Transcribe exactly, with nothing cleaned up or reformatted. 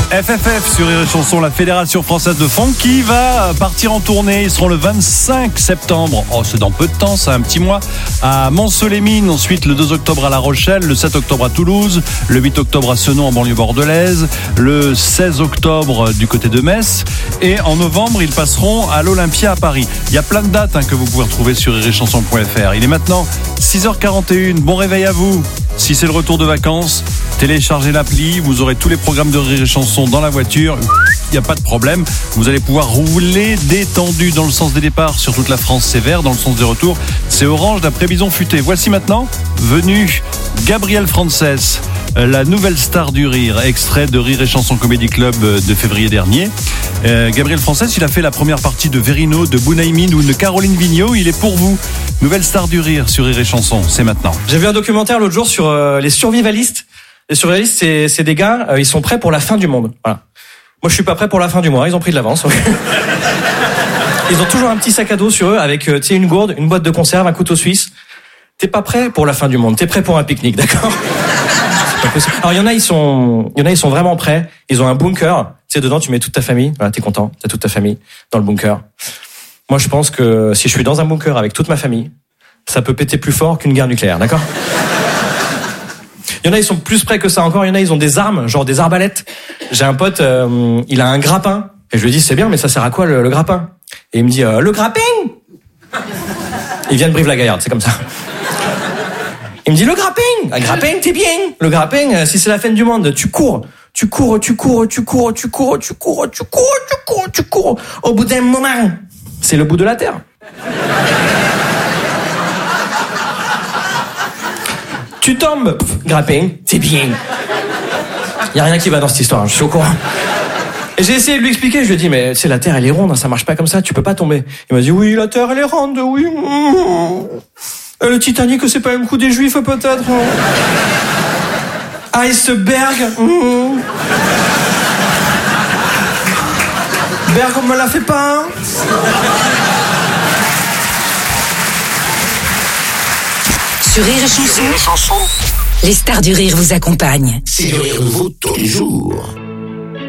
F F F sur Rire et Chanson, la Fédération Française de Funk qui va partir en tournée. Ils seront le vingt-cinq septembre, oh c'est dans peu de temps, c'est un petit mois, à Mont-Soleil-Mines. Ensuite le deux octobre à La Rochelle, le sept octobre à Toulouse, le huit octobre à Senon en banlieue bordelaise, le seize octobre du côté de Metz, et en novembre ils passeront à l'Olympia à Paris. Il y a plein de dates hein, que vous pouvez retrouver sur rire et chanson point f r. Il est maintenant six heures quarante et une, bon réveil à vous. Si c'est le retour de vacances, téléchargez l'appli, vous aurez tous les programmes de Rire et Chanson dans la voiture, il n'y a pas de problème. Vous allez pouvoir rouler détendu dans le sens des départs sur toute la France, c'est vert, dans le sens des retours, c'est orange, la prévision futée. Voici maintenant, venue Gabriel Frances, la nouvelle star du rire, extrait de Rire et Chanson Comedy Club de février dernier. Euh, Gabriel Frances, il a fait la première partie de Verino, de Bounaïmin ou de Caroline Vigneault, il est pour vous. Nouvelle star du rire sur Rire et Chanson, c'est maintenant. J'ai vu un documentaire l'autre jour sur euh, les survivalistes. Les survivalistes, c'est, c'est des gars, euh, ils sont prêts pour la fin du monde. Voilà. Moi, je suis pas prêt pour la fin du mois. Ils ont pris de l'avance. Ils ont toujours un petit sac à dos sur eux avec, euh, tu sais, une gourde, une boîte de conserve, un couteau suisse. T'es pas prêt pour la fin du monde. T'es prêt pour un pique-nique, d'accord? C'est pas possible. Alors, il y en a, ils sont, il y en a, ils sont vraiment prêts. Ils ont un bunker. Tu sais, dedans, tu mets toute ta famille. Voilà, t'es content. T'as toute ta famille dans le bunker. Moi, je pense que si je suis dans un bunker avec toute ma famille, ça peut péter plus fort qu'une guerre nucléaire, d'accord? Il y en a, ils sont plus près que ça encore. Il y en a, ils ont des armes, genre des arbalètes. J'ai un pote, euh, il a un grappin. Et je lui dis, c'est bien, mais ça sert à quoi le, le grappin? Et il me dit, euh, le grappin! Il vient de Brive-la-Gaillarde, c'est comme ça. Il me dit, le grappin! Un grappin, t'es bien! Le grappin, euh, si c'est la fin du monde, tu cours. Tu cours, tu cours, tu cours, tu cours, tu cours, tu cours, tu cours, tu cours. Au bout d'un moment, c'est le bout de la terre. Tu tombes, pff, grappin, c'est bien. Y a rien qui va dans cette histoire, je suis au courant. Et j'ai essayé de lui expliquer, je lui ai dit, mais c'est la terre, elle est ronde, ça marche pas comme ça, tu peux pas tomber. Il m'a dit, oui, la terre, elle est ronde, oui. Et le Titanic, c'est pas un coup des Juifs, peut-être. Iceberg. Berg, on me la fait pas. Sur Rire et Chanson, les stars du rire vous accompagnent. C'est le rire nouveau tous les jours.